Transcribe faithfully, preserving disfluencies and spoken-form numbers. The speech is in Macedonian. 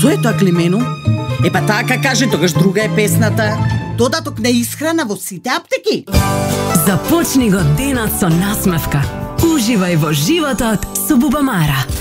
Што е тоа, Климену? Е па така кажи, тогаш друга е песната. Додаток на исхрана во сите аптеки. Започни го денот со насмевка. Уживај во животот со Бубамара.